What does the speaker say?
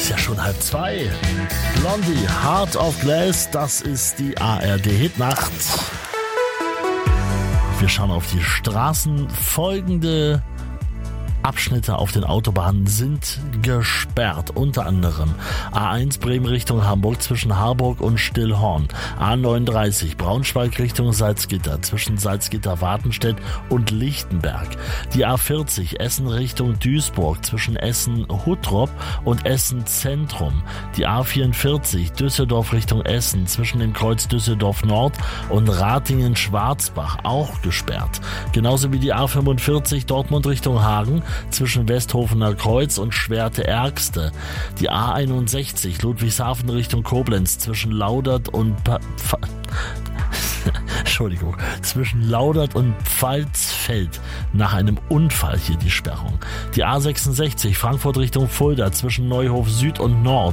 Ist ja schon 1:30. Blondie, Heart of Glass, das ist die ARD-Hitnacht. Wir schauen auf die Straßen. Folgende Abschnitte auf den Autobahnen sind gesperrt. Unter anderem A1 Bremen Richtung Hamburg zwischen Harburg und Stillhorn. A39 Braunschweig Richtung Salzgitter zwischen Salzgitter-Wartenstedt und Lichtenberg. Die A40 Essen Richtung Duisburg zwischen Essen-Huttrop und Essen-Zentrum. Die A44 Düsseldorf Richtung Essen zwischen dem Kreuz Düsseldorf Nord und Ratingen-Schwarzbach auch gesperrt. Genauso wie die A45 Dortmund Richtung Hagen zwischen Westhofener Kreuz und Schwerte-Ergste. Die A61 Ludwigshafen Richtung Koblenz zwischen Laudert und zwischen Laudert und Pfalzfeld nach einem Unfall hier die Sperrung. Die A66 Frankfurt Richtung Fulda zwischen Neuhof Süd und Nord